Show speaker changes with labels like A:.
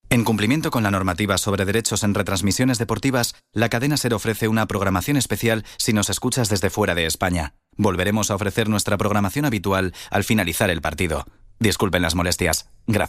A: En cumplimiento con la normativa sobre derechos en retransmisiones deportivas, la cadena SER ofrece una programación especial si nos escuchas desde fuera de España. Volveremos a ofrecer nuestra programación habitual al finalizar el partido. Disculpen las molestias.